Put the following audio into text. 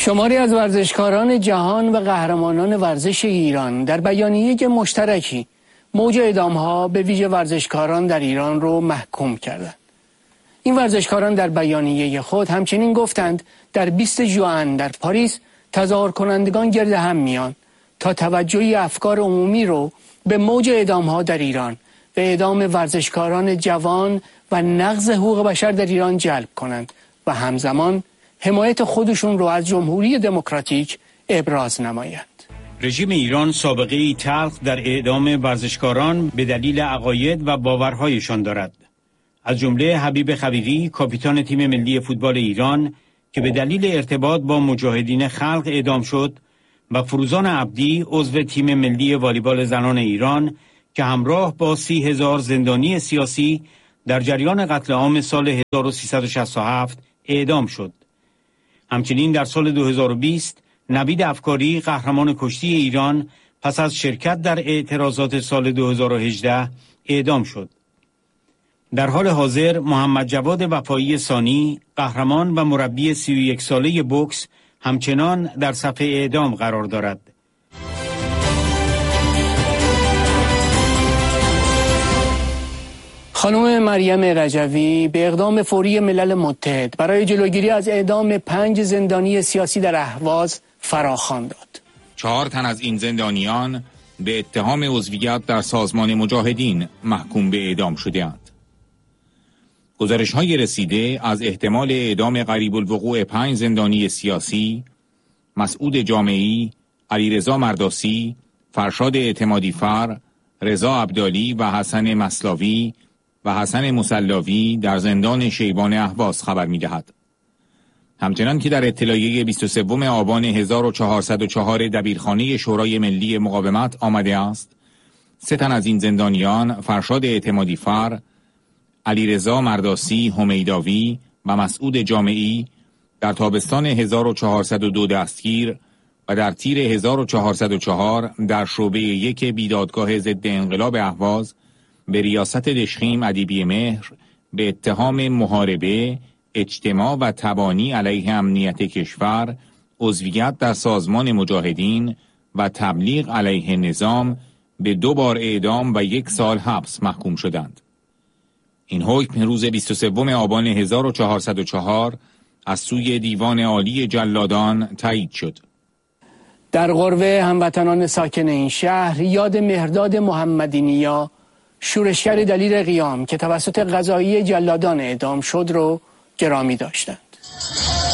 شماری از ورزشکاران جهان و قهرمانان ورزش ایران در بیانیه مشترکی موج اعدام‌ها به ویژه ورزشکاران در ایران رو محکوم کردند. این ورزشکاران در بیانیه خود همچنین گفتند در 20 ژوئن در پاریس تظاهر کنندگان گرد هم میان تا توجهی افکار عمومی رو به موج اعدام‌ها در ایران و اعدام ورزشکاران جوان و نقض حقوق بشر در ایران جلب کنند و همزمان حمایت خودشون رو از جمهوری دموکراتیک ابراز نمایند. رژیم ایران سابقه‌ای تلخ در اعدام ورزشکاران به دلیل عقاید و باورهایشان دارد. از جمله حبیب خلیقی، کاپیتان تیم ملی فوتبال ایران که به دلیل ارتباط با مجاهدین خلق اعدام شد، و فروزان عبدی، عضو تیم ملی والیبال زنان ایران که همراه با 30,000 زندانی سیاسی در جریان قتل عام سال 1367 اعدام شد. همچنین در سال 2020 نوید افکاری، قهرمان کشتی ایران، پس از شرکت در اعتراضات سال 2018 اعدام شد. در حال حاضر محمد جواد وفایی ثانی، قهرمان و مربی 31 ساله بوکس، همچنان در صف اعدام قرار دارد. خانم مریم رجوی به اقدام فوری ملل متحد برای جلوگیری از اعدام 5 زندانی سیاسی در اهواز فراخوان داد. 4 تن از این زندانیان به اتهام عضویت در سازمان مجاهدین محکوم به اعدام شده‌اند. گزارش‌های رسیده از احتمال اعدام قریب الوقوع 5 زندانی سیاسی، مسعود جامعی، علیرضا مرداسی، فرشاد اعتمادی فر، رضا عبدالی و حسن مسلاوی و حسن مسلاوی در زندان شیبان اهواز خبر می‌دهد. همچنان که در اطلاعیه 23 آبان 1404 دبیرخانه شورای ملی مقاومت آمده است، 3 تن از این زندانیان، فرشاد اعتمادی فر، علیرضا مرداسی همیداوی و مسعود جامعی، در تابستان 1402 دستگیر و در تیر 1404 در شعبه 1 بیدادگاه ضد انقلاب اهواز به ریاست دشخیم ادیبی مهر به اتهام محاربه، اجتماع و تبانی علیه امنیت کشور، عضویت در سازمان مجاهدین و تبلیغ علیه نظام به 2 بار اعدام و 1 سال حبس محکوم شدند. این حکم روز 23 آبان 1404 از سوی دیوان عالی جلادان تایید شد. در قربه هموطنان ساکن این شهر یاد مهرداد محمدی نیا، شورشگر دلیر قیام که توسط قضایی جلادان اعدام شد رو گرامی داشتند.